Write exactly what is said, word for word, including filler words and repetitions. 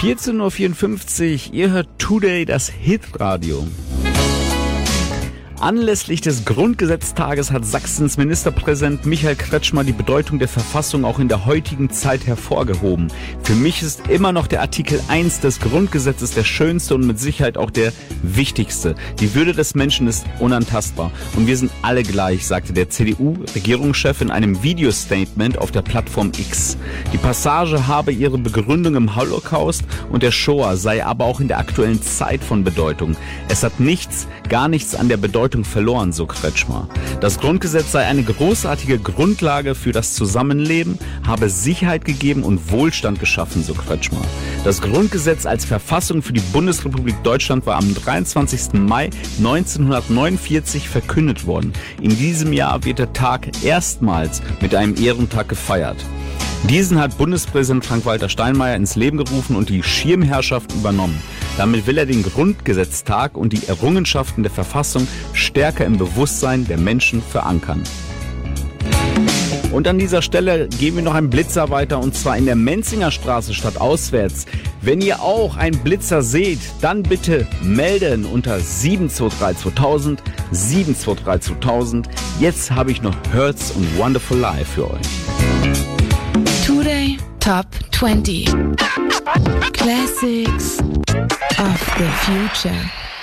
vierzehn Uhr vierundfünfzig, ihr hört Today das Hitradio. Anlässlich des Grundgesetztages hat Sachsens Ministerpräsident Michael Kretschmer die Bedeutung der Verfassung auch in der heutigen Zeit hervorgehoben. Für mich ist immer noch der Artikel eins des Grundgesetzes der schönste und mit Sicherheit auch der wichtigste. Die Würde des Menschen ist unantastbar und wir sind alle gleich, sagte der C D U-Regierungschef in einem Videostatement auf der Plattform X. Die Passage habe ihre Begründung im Holocaust und der Shoah, sei aber auch in der aktuellen Zeit von Bedeutung. Es hat nichts, gar nichts an der Bedeutung verloren, so Kretschmer. Das Grundgesetz sei eine großartige Grundlage für das Zusammenleben, habe Sicherheit gegeben und Wohlstand geschaffen, so Kretschmer. Das Grundgesetz als Verfassung für die Bundesrepublik Deutschland war am dreiundzwanzigsten Mai neunzehnhundertneunundvierzig verkündet worden. In diesem Jahr wird der Tag erstmals mit einem Ehrentag gefeiert. Diesen hat Bundespräsident Frank-Walter Steinmeier ins Leben gerufen und die Schirmherrschaft übernommen. Damit will er den Grundgesetztag und die Errungenschaften der Verfassung stärker im Bewusstsein der Menschen verankern. Und an dieser Stelle gehen wir noch einen Blitzer weiter, und zwar in der Menzinger Straße stadtauswärts. Wenn ihr auch einen Blitzer seht, dann bitte melden unter sieben zwei drei zweitausend, sieben zwei drei zweitausend. Jetzt habe ich noch Hertz und Wonderful Life für euch. Today Top twenty Classics of the Future.